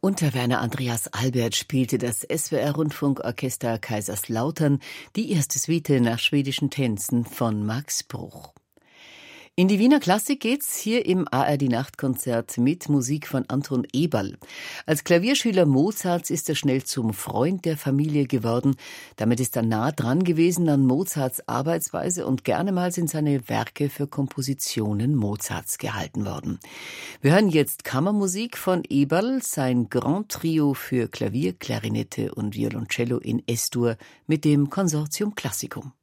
Unter Werner Andreas Albert spielte das SWR-Rundfunkorchester Kaiserslautern die erste Suite nach schwedischen Tänzen von Max Bruch. In die Wiener Klassik geht's hier im ARD-Nachtkonzert mit Musik von Anton Eberl. Als Klavierschüler Mozarts ist er schnell zum Freund der Familie geworden. Damit ist er nah dran gewesen an Mozarts Arbeitsweise und gerne mal sind seine Werke für Kompositionen Mozarts gehalten worden. Wir hören jetzt Kammermusik von Eberl, sein Grand Trio für Klavier, Klarinette und Violoncello in S-Dur mit dem Consortium Classicum.